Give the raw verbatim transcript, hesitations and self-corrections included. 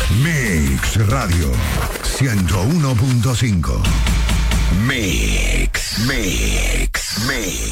Mix Radio ciento uno punto cinco. Mix, Mix, Mix.